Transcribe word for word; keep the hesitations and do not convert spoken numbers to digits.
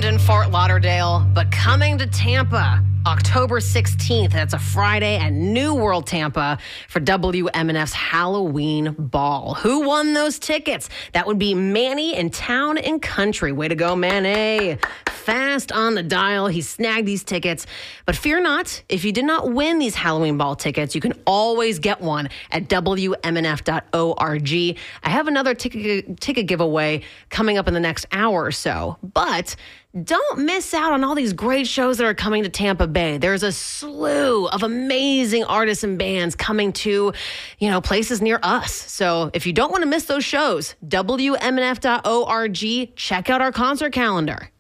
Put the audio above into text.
filmed in Fort Lauderdale, but coming to Tampa October sixteenth. That's a Friday at New World Tampa for W M N F's Halloween Ball. Who won those tickets? That would be Manny in Town and Country. Way to go, Manny. Fast on the dial. He snagged these tickets. But fear not, if you did not win these Halloween Ball tickets, you can always get one at W M N F dot org. I have another ticket, ticket giveaway coming up in the next hour or so. But don't miss out on all these great shows that are coming to Tampa Bay. There's a slew of amazing artists and bands coming to, you know, places near us. So if you don't want to miss those shows, W M N F dot org, check out our concert calendar.